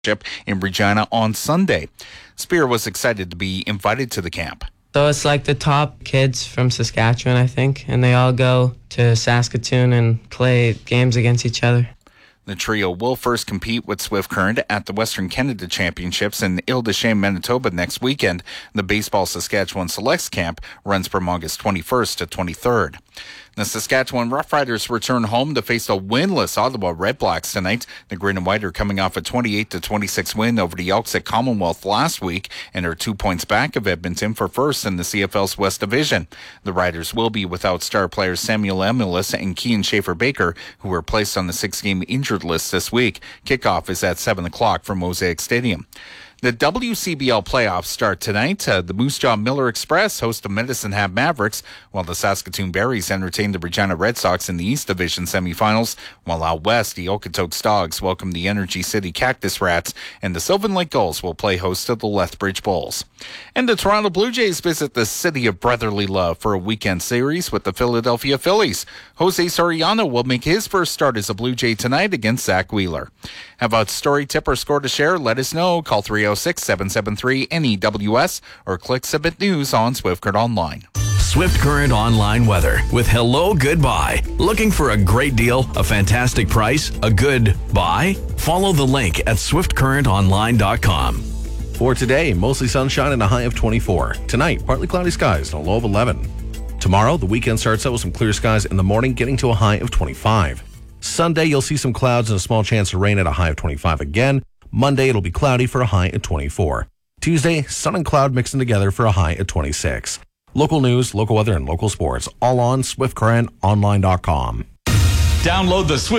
in Regina on Sunday. Spear was excited to be invited to the camp. So it's like the top kids from Saskatchewan, I think, and they all go to Saskatoon and play games against each other. The trio will first compete with Swift Current at the Western Canada Championships in Ile-des-Chênes, Manitoba next weekend. The Baseball Saskatchewan Selects Camp runs from August 21st to 23rd. The Saskatchewan Roughriders return home to face the winless Ottawa Redblacks tonight. The Green and White are coming off a 28-26 win over the Elks at Commonwealth last week and are 2 points back of Edmonton for first in the CFL's West Division. The Riders will be without star players Samuel Emulis and Kean Schaefer-Baker, who were placed on the 6-game injured list this week. Kickoff is at 7 o'clock from Mosaic Stadium. The WCBL playoffs start tonight. The Moose Jaw Miller Express host the Medicine Hat Mavericks, while the Saskatoon Berries entertain the Regina Red Sox in the East Division semifinals, while out west, the Okotoks Dogs welcome the Energy City Cactus Rats, and the Sylvan Lake Gulls will play host to the Lethbridge Bulls. And the Toronto Blue Jays visit the city of brotherly love for a weekend series with the Philadelphia Phillies. Jose Soriano will make his first start as a Blue Jay tonight against Zach Wheeler. Have a story, tip, or score to share? Let us know. Call 306-773-NEWS or click Submit News on Swift Current Online. Swift Current Online weather with Hello Goodbye. Looking for a great deal, a fantastic price, a good buy? Follow the link at swiftcurrentonline.com. For today, mostly sunshine and a high of 24. Tonight, partly cloudy skies and a low of 11. Tomorrow, the weekend starts out with some clear skies in the morning, getting to a high of 25. Sunday, you'll see some clouds and a small chance of rain at a high of 25 again. Monday, it'll be cloudy for a high at 24. Tuesday, sun and cloud mixing together for a high at 26. Local news, local weather, and local sports, all on SwiftCurrentOnline.com. Download the Swift